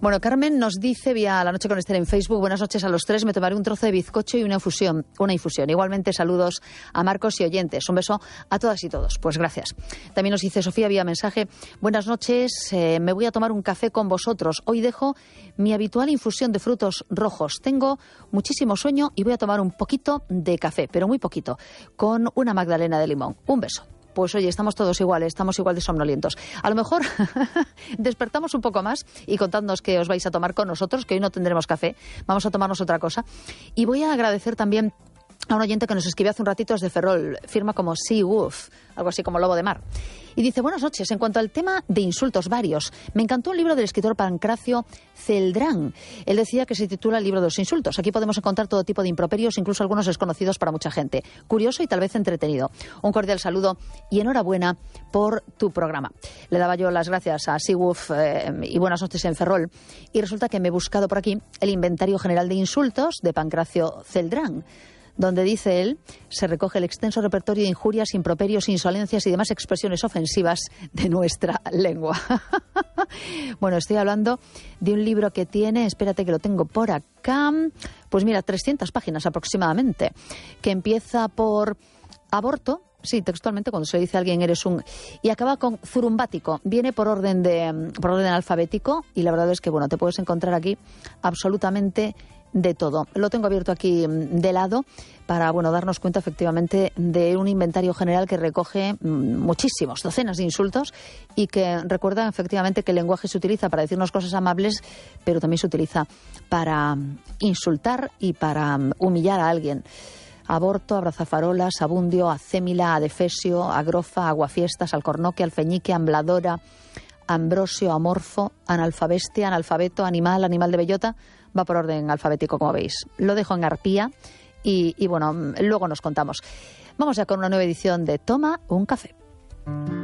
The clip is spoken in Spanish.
Bueno, Carmen nos dice vía La Noche con Esther en Facebook: buenas noches a los tres, me tomaré un trozo de bizcocho y una infusión. Igualmente saludos a Marcos y oyentes. Un beso a todas y todos. Pues gracias. También nos dice Sofía vía mensaje: buenas noches, me voy a tomar un café con vosotros. Hoy dejo mi habitual infusión de frutos rojos. Tengo muchísimo sueño y voy a tomar un poquito de café, pero muy poquito, con una magdalena de limón. Un beso. Pues oye, estamos todos iguales, estamos igual de somnolientos. A lo mejor despertamos un poco más y contadnos qué os vais a tomar con nosotros, que hoy no tendremos café, vamos a tomarnos otra cosa. Y voy a agradecer también a un oyente que nos escribió hace un ratito desde Ferrol, firma como Sea Wolf, algo así como lobo de mar. Y dice: buenas noches, en cuanto al tema de insultos varios, me encantó un libro del escritor Pancracio Celdrán. Él decía que se titula El libro de los insultos. Aquí podemos encontrar todo tipo de improperios, incluso algunos desconocidos para mucha gente. Curioso y tal vez entretenido. Un cordial saludo y enhorabuena por tu programa. Le daba yo las gracias a Sea Wolf y buenas noches en Ferrol. Y resulta que me he buscado por aquí el Inventario General de Insultos de Pancracio Celdrán, donde, dice él, se recoge el extenso repertorio de injurias, improperios, insolencias y demás expresiones ofensivas de nuestra lengua. Bueno, estoy hablando de un libro que tiene, espérate que lo tengo por acá, pues mira, 300 páginas aproximadamente, que empieza por aborto. Sí, textualmente, cuando se le dice a alguien eres un... Y acaba con zurumbático. Viene por orden alfabético y la verdad es que, bueno, te puedes encontrar aquí absolutamente de todo. Lo tengo abierto aquí de lado para, bueno, darnos cuenta efectivamente de un inventario general que recoge muchísimos, docenas de insultos y que recuerda efectivamente que el lenguaje se utiliza para decirnos cosas amables, pero también se utiliza para insultar y para humillar a alguien. Aborto, abrazafarolas, abundio, acémila, adefesio, agrofa, aguafiestas, alcornoque, alfeñique, ambladora, ambrosio, amorfo, analfabestia, analfabeto, animal, animal de bellota. Va por orden alfabético, como veis. Lo dejo en arpía y bueno, luego nos contamos. Vamos ya con una nueva edición de Toma un café.